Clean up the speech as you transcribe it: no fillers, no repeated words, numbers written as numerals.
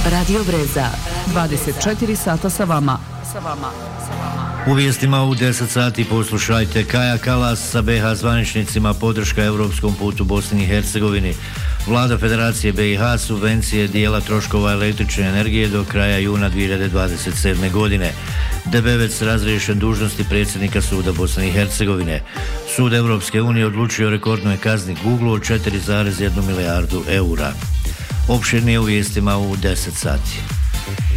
Radio Breza. 24 sata sa vama. U vijestima u 10 sati poslušajte. Kaja Kallas sa BiH zvaničnicima, podrška europskom putu Bosni i Hercegovini. Vlada Federacije BiH subvencije dijela troškova električne energije do kraja juna 2027. godine. Debevec razriješen dužnosti predsjednika suda Bosne i Hercegovine. Sud Europske unije odlučio o rekordnoj kazni Google od 4,1 milijardu eura. Opširnije u vijestima u 10 sati.